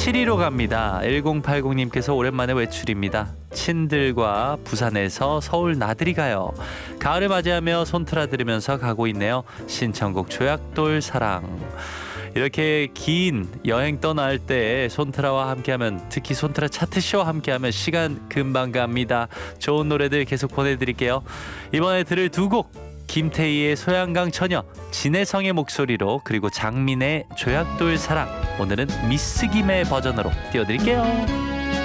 7위로 갑니다. 1080님께서 오랜만에 외출입니다. 친들과 부산에서 서울 나들이 가요. 가을을 맞이하며 손트라 들으면서 가고 있네요. 신청곡 조약돌 사랑. 이렇게 긴 여행 떠날 때 손트라와 함께하면, 특히 손트라 차트쇼와 함께하면 시간 금방 갑니다. 좋은 노래들 계속 보내드릴게요. 이번에 들을 두 곡, 김태희의 소양강 처녀, 진혜성의 목소리로, 그리고 장민의 조약돌 사랑, 오늘은 미스 김의 버전으로 띄워드릴게요.